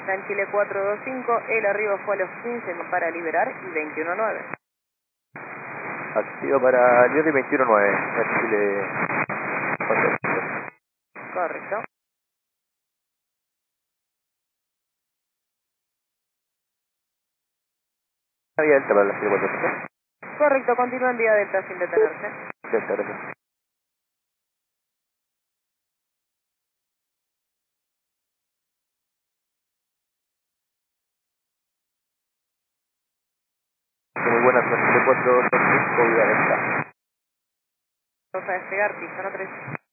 San Chile 425, el arribo fue a los 15 para liberar y 21.9. Activo para liberar y 21.9, San Chile 425. Correcto. Vía Delta para la Chile 425. Correcto, continúa en vía Delta sin detenerse. Delta, gracias. Muy buenas, San Chile 425, vía Delta. Vamos a despegar, pista, no 3.